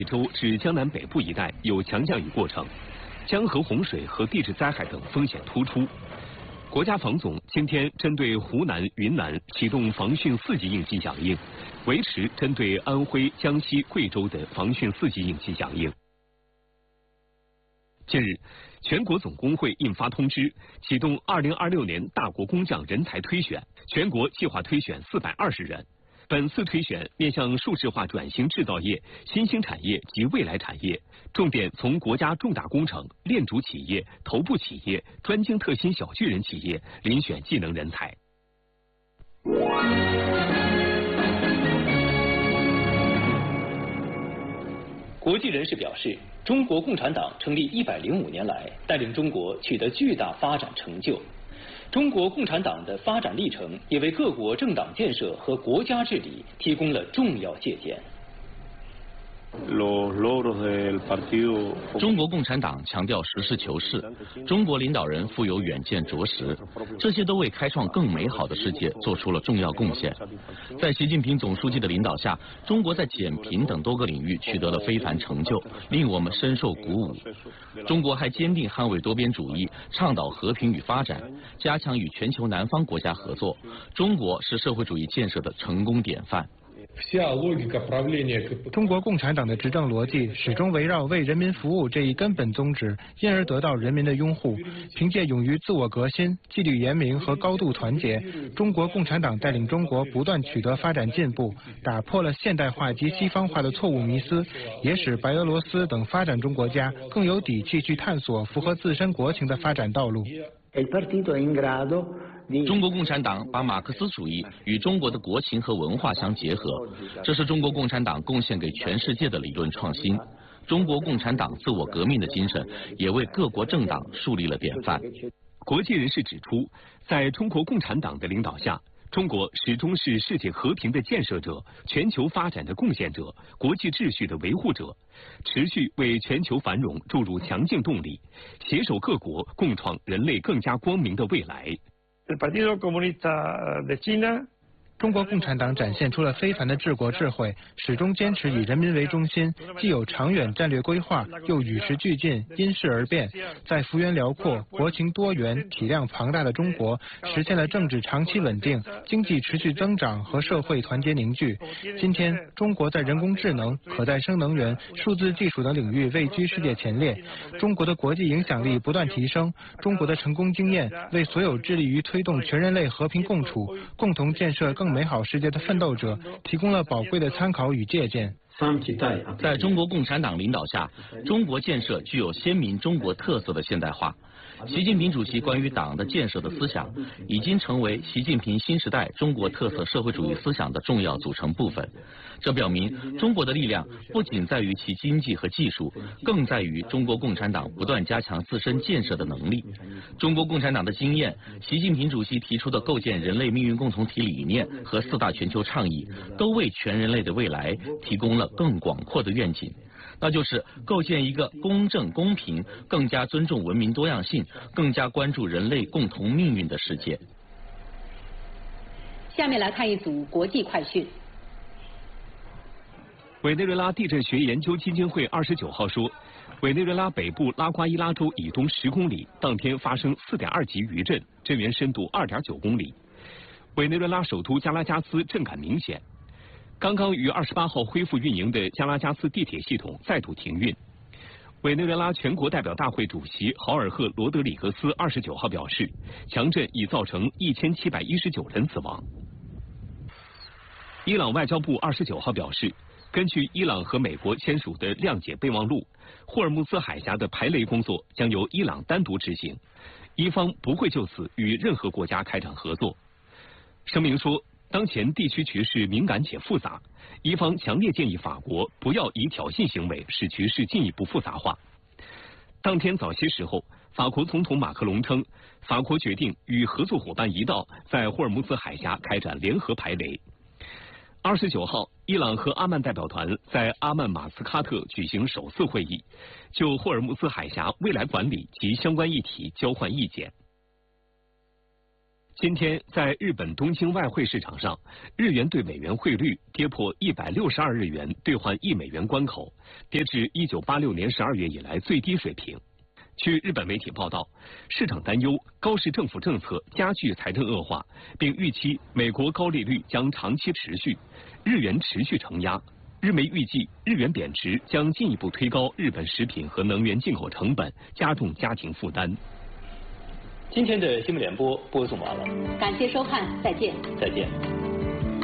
贵州至江南北部一带有强降雨过程，江河洪水和地质灾害等风险突出。国家防总今天针对湖南、云南启动防汛4级应急响应，维持针对安徽、江西、贵州的防汛4级应急响应。近日，全国总工会印发通知，启动2026年大国工匠人才推选，全国计划推选420人。本次推选面向数字化转型制造业、新兴产业及未来产业，重点从国家重大工程、链主企业、头部企业、专精特新小巨人企业遴选技能人才。 国际人士表示，中国共产党成立105年来，带领中国取得巨大发展成就。中国共产党的发展历程也为各国政党建设和国家治理提供了重要借鉴。 中国共产党强调实事求是，中国领导人富有远见卓识，这些都为开创更美好的世界做出了重要贡献。在习近平总书记的领导下，中国在减贫等多个领域取得了非凡成就，令我们深受鼓舞。中国还坚定捍卫多边主义，倡导和平与发展，加强与全球南方国家合作。中国是社会主义建设的成功典范。 中国共产党的执政逻辑始终围绕为人民服务这一根本宗旨，因而得到人民的拥护。凭借勇于自我革新、纪律严明和高度团结，中国共产党带领中国不断取得发展进步，打破了现代化及西方化的错误迷思，也使白俄罗斯等发展中国家更有底气去探索符合自身国情的发展道路。 中国共产党把马克思主义与中国的国情和文化相结合，这是中国共产党贡献给全世界的理论创新。中国共产党自我革命的精神也为各国政党树立了典范。 国际人士指出，在中国共产党的领导下，中国始终是世界和平的建设者、全球发展的贡献者、国际秩序的维护者，持续为全球繁荣注入强劲动力，携手各国共创人类更加光明的未来。 中国共产党展现出了非凡的治国智慧，始终坚持以人民为中心，既有长远战略规划，又与时俱进，因势而变。在幅员辽阔、国情多元、体量庞大的中国，实现了政治长期稳定、经济持续增长和社会团结凝聚。今天，中国在人工智能、可再生能源、数字技术等领域位居世界前列，中国的国际影响力不断提升。中国的成功经验为所有致力于推动全人类和平共处、共同建设更美好世界的奋斗者提供了宝贵的参考与借鉴。 在中国共产党领导下，中国建设具有鲜明中国特色的现代化。习近平主席关于党的建设的思想，已经成为习近平新时代中国特色社会主义思想的重要组成部分。这表明，中国的力量不仅在于其经济和技术，更在于中国共产党不断加强自身建设的能力。中国共产党的经验，习近平主席提出的构建人类命运共同体理念和4大全球倡议，都为全人类的未来提供了更广阔的愿景。那就是构建一个公正公平、更加尊重文明多样性、更加关注人类共同命运的世界。 下面来看一组国际快讯。 委内瑞拉地震学研究基金会29号说，委内瑞拉北部拉瓜伊拉州以东10公里当天发生4.2级余震，震源深度2.9公里。委内瑞拉首都加拉加斯震感明显。刚刚于28号恢复运营的加拉加斯地铁系统再度停运。委内瑞拉全国代表大会主席豪尔赫·罗德里格斯29号表示，强震已造成1719人死亡。伊朗外交部29号表示，根据伊朗和美国签署的谅解备忘录，霍尔木兹海峡的排雷工作将由伊朗单独执行，伊方不会就此与任何国家开展合作。声明说，当前地区局势敏感且复杂，伊方强烈建议法国不要以挑衅行为使局势进一步复杂化。当天早些时候，法国总统马克龙称，法国决定与合作伙伴一道在霍尔木兹海峡开展联合排雷。29号，伊朗和阿曼代表团在阿曼马斯喀特举行首次会议，就霍尔木兹海峡未来管理及相关议题交换意见。 今天在日本东京外汇市场上，日元对美元汇率跌破162日元兑换1美元关口，跌至1986年12月以来最低水平。据日本媒体报道，市场担忧高市政府政策加剧财政恶化，并预期美国高利率将长期持续，日元持续承压。日媒预计，日元贬值将进一步推高日本食品和能源进口成本，加重家庭负担。 今天的新闻联播播送完了， 感谢收看，再见。 再见。